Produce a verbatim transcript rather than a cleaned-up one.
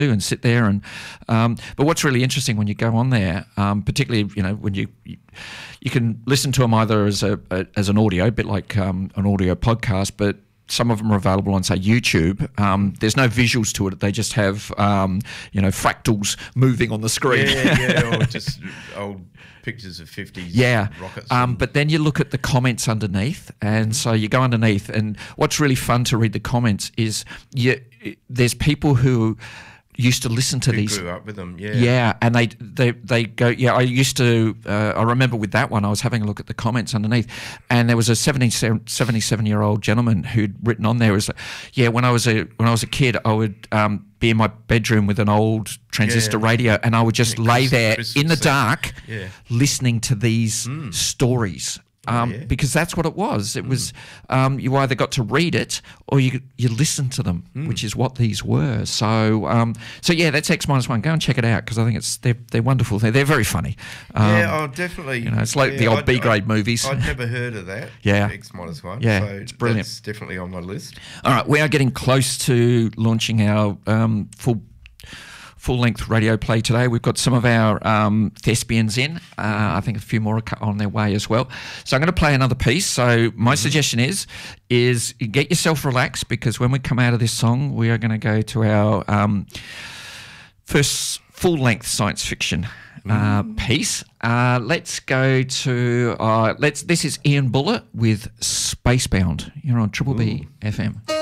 and sit there. And um, but what's really interesting when you go on there, um, particularly you know when you you can listen to them either as a, a as an audio, a bit like um, an audio podcast, but some of them are available on, say, YouTube. Um, there's no visuals to it. They just have, um, you know, fractals moving on the screen. Yeah, yeah, or just old pictures of fifties yeah. rockets. Um, but then you look at the comments underneath, and so you go underneath, and what's really fun to read the comments is you, there's people who used to listen to Who these. grew up with them, yeah. Yeah, and they they they go. Yeah, I used to. Uh, I remember with that one, I was having a look at the comments underneath, and there was a seventy-seven year old gentleman who'd written on there was, like, yeah, when I was a when I was a kid, I would um, be in my bedroom with an old transistor Yeah. radio, and I would just Yeah, lay Christmas- there Christmas in the scene. dark, Yeah. listening to these stories. Um, yeah. Because that's what it was. It was um, you either got to read it or you you listened to them, which is what these were. So um, so yeah, that's X minus one. Go and check it out because I think it's they're they're wonderful. They're they're very funny. Um, Yeah, oh, definitely. you know, it's like yeah, the old I'd- B grade I'd- movies. I'd never heard of that. Yeah. X minus one. Yeah, so it's brilliant. That's definitely on my list. All right, we are getting close to launching our um, full full-length radio play today. We've got some of our um, thespians in. Uh, I think a few more are on their way as well. So I'm going to play another piece. So my suggestion is, is get yourself relaxed because when we come out of this song, we are going to go to our um, first full-length science fiction uh, piece. Uh, let's go to uh, let's. This is Ian Bullett with Spacebound. You're on Triple B F M.